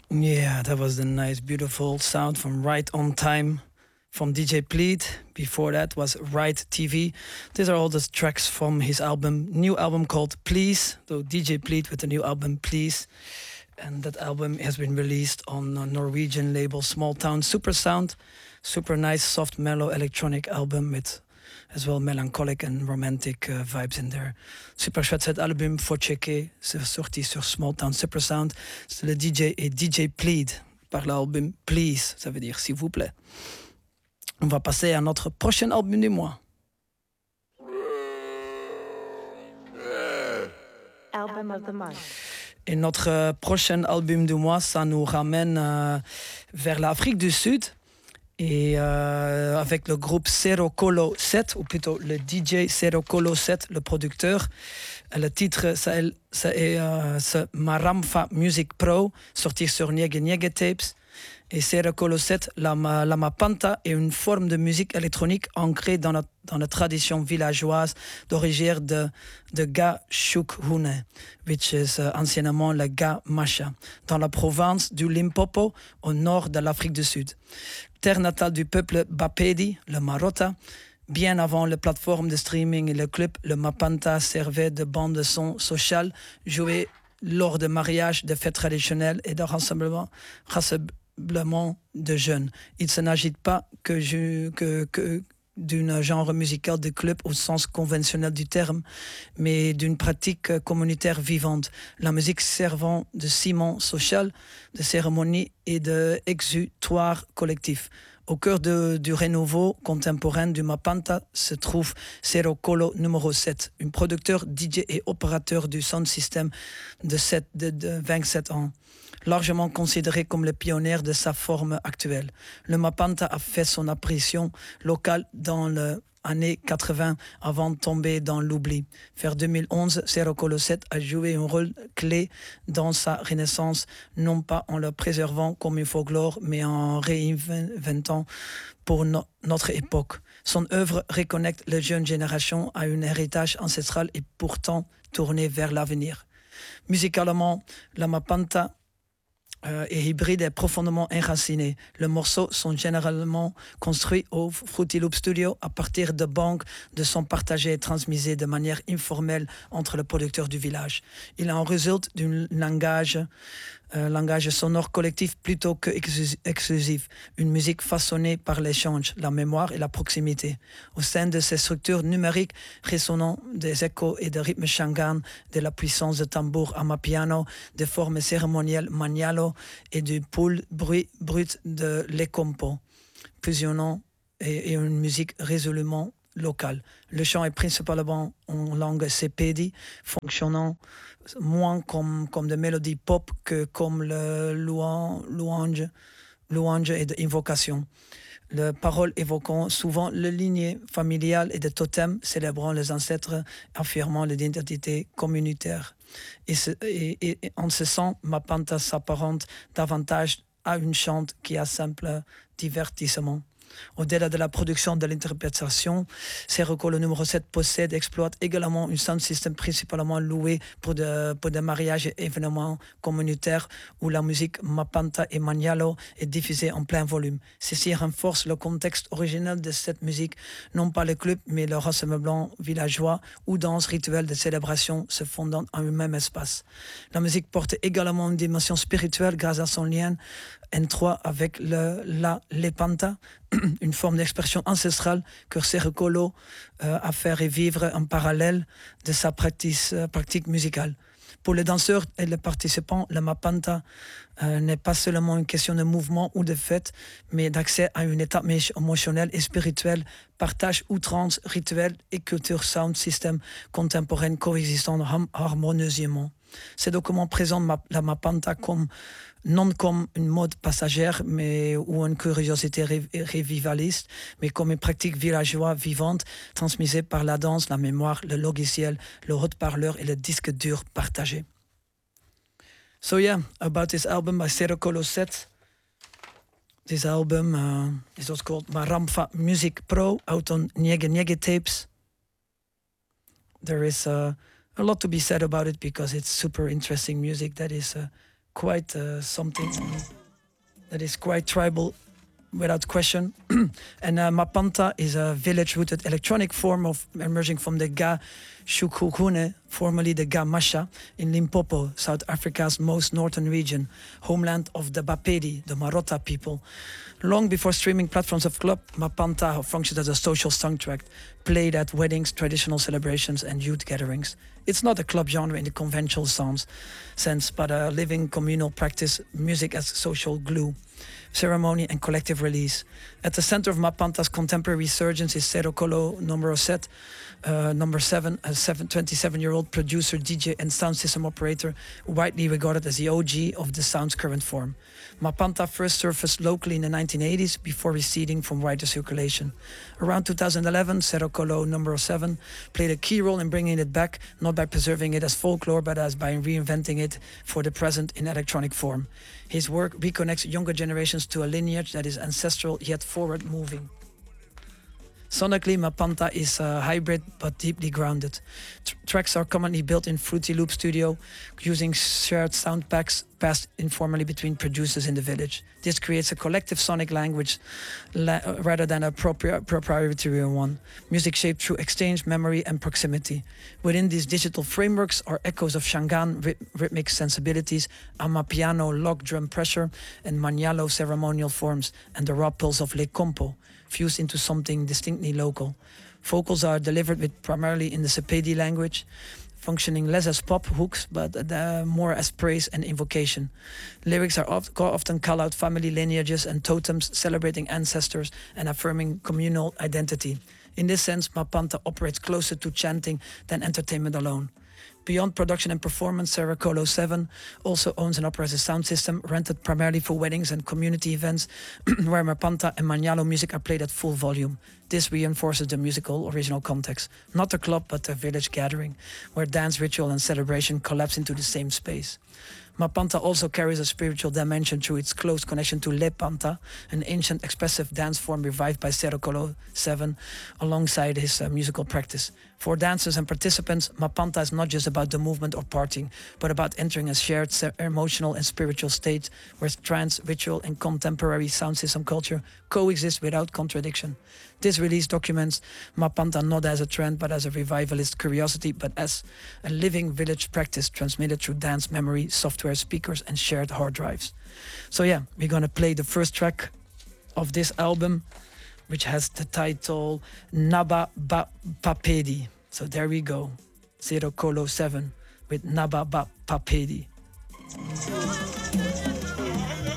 Yeah, that was the nice, beautiful sound from Right on Time from DJ Pleat. Before that was Right TV. These are all the tracks from his new album called Please. So DJ Pleat with the new album Please. And that album has been released on a Norwegian label Small Town Super Sound. Super nice, soft, mellow electronic album with as well melancholic and romantic vibes in there. Super chouette cet album, faut checker. C'est sorti sur Small Town Super Sound. C'est le DJ et DJ Plead par l'album Please, ça veut dire s'il vous plaît. On va passer à notre prochain album du mois. Album of the month. Et notre prochain album du mois, ça nous ramène vers l'Afrique du Sud. Et avec le groupe Zero Colo 7, ou plutôt le DJ Zero Colo 7, le producteur. Le titre, c'est Maramfa Music Pro, sorti sur Nyege Nyege Tapes. Et Zero Colo 7, la mapanta est une forme de musique électronique ancrée dans la tradition villageoise d'origine de Ga Shukhune, which is anciennement le Ga Masha, dans la province du Limpopo, au nord de l'Afrique du Sud. Terre natale du peuple Bapedi, le Marota. Bien avant les plateformes de streaming et le club, le Mapanta servait de bande de son social joué lors de mariages, de fêtes traditionnelles et de rassemblements de jeunes. Il ne s'agit pas que d'un genre musical de club au sens conventionnel du terme, mais d'une pratique communautaire vivante. La musique servant de ciment social, de cérémonie et d'exutoire collectif. Au cœur du renouveau contemporain du Mapanta se trouve Zero Colo numéro 7, un producteur, DJ et opérateur du sound system de 27 ans. Largement considéré comme le pionnier de sa forme actuelle. Le Mapanta a fait son apparition locale dans les années 80 avant de tomber dans l'oubli. Vers 2011, Zero Colo 7 a joué un rôle clé dans sa renaissance, non pas en le préservant comme un folklore, mais en réinventant pour notre époque. Son œuvre reconnecte les jeunes générations à un héritage ancestral et pourtant tourné vers l'avenir. Musicalement, le Mapanta et hybride et profondément enraciné. Les morceaux sont généralement construits au Fruity Loop Studio à partir de banques de sons partagés et transmisés de manière informelle entre les producteurs du village. Il en résulte d'un langage sonore collectif plutôt que exclusif, une musique façonnée par l'échange, la mémoire et la proximité. Au sein de ces structures numériques résonnant des échos et des rythmes shangan, de la puissance de tambour amapiano, des formes cérémonielles manialo et du bruit brut de l'écompo, fusionnant et une musique résolument locale. Le chant est principalement en langue sepedi, fonctionnant moins comme de mélodies pop que comme le louange et d'invocation. Les paroles évoquant souvent le lignée familiale et des totems, célébrant les ancêtres, affirmant l'identité communautaire. Et en ce sens, Mapanta s'apparente davantage à une chante qui a simple divertissement. Au-delà de la production de l'interprétation, Zero Colo numéro 7 possède et exploite également un sound system principalement loué pour des mariages et événements communautaires où la musique Mapanta et Manialo est diffusée en plein volume. Ceci renforce le contexte original de cette musique, non pas le club, mais le rassemblement villageois ou danse rituelle de célébration se fondant en un même espace. La musique porte également une dimension spirituelle grâce à son lien N3 avec l'Epanta, une forme d'expression ancestrale que Zero Colo a fait revivre en parallèle de sa pratique musicale. Pour les danseurs et les participants, le Mapanta n'est pas seulement une question de mouvement ou de fête, mais d'accès à une étape émotionnelle et spirituelle, partage outrance, rituel et culture sound system contemporaine coexistant harmonieusement. Ces documents présentent la Mapanta non comme une mode passagère ou une curiosité revivaliste, mais comme une pratique villageoise vivante transmise par la danse, la mémoire, le logiciel, le haut-parleur et le disque dur partagé. So yeah, about this album by Zero Colo 7. This album is what's called Maramfa Music Pro, out on Nyege Nyege Tapes. There is a lot to be said about it because it's super interesting music that is quite something that is quite tribal without question. And Mapanta is a village-rooted electronic form of emerging from the Ga Shukukune, formerly the Ga Masha, in Limpopo, South Africa's most northern region, homeland of the Bapedi, the Marota people. Long before streaming platforms of club, Mapanta functioned as a social soundtrack, played at weddings, traditional celebrations, and youth gatherings. It's not a club genre in the conventional sense, but a living communal practice, music as social glue, ceremony and collective release. At the center of Mapanta's contemporary resurgence is Serokolo number 7, a 27-year-old producer, DJ and sound system operator, widely regarded as the OG of the sound's current form. Mapanta first surfaced locally in the 1980s before receding from wider circulation. Around 2011, Serokolo number 7 played a key role in bringing it back, not by preserving it as folklore, but as by reinventing it for the present in electronic form. His work reconnects younger generations to a lineage that is ancestral yet forward-moving. Sonically, Mapanta is hybrid but deeply grounded. Tracks are commonly built in Fruity Loop Studio, using shared sound packs passed informally between producers in the village. This creates a collective sonic language rather than a proprietary one. Music shaped through exchange, memory, and proximity. Within these digital frameworks are echoes of Shangaan rhythmic sensibilities, Amapiano log drum pressure, and Manialo ceremonial forms, and the raw pulse of Le Compo, fused into something distinctly local. Vocals are delivered with primarily in the Sepedi language, functioning less as pop hooks, but more as praise and invocation. Lyrics are often call out family lineages and totems, celebrating ancestors and affirming communal identity. In this sense, Mapanta operates closer to chanting than entertainment alone. Beyond production and performance, Serokolo 7 also owns and operates a sound system rented primarily for weddings and community events where Mapanta and Manialo music are played at full volume. This reinforces the musical original context, not a club but a village gathering, where dance, ritual and celebration collapse into the same space. Mapanta also carries a spiritual dimension through its close connection to Lepanta, an ancient expressive dance form revived by Serokolo 7 alongside his musical practice. For dancers and participants, Mapanta is not just about the movement or partying, but about entering a shared emotional and spiritual state where trance, ritual and contemporary sound system culture coexist without contradiction. This release documents Mapanta not as a trend but as a revivalist curiosity, but as a living village practice transmitted through dance memory, software, speakers and shared hard drives. So yeah, we're gonna play the first track of this album, which has the title Naba Papedi. So there we go, Serokolo 7 with Naba Papedi.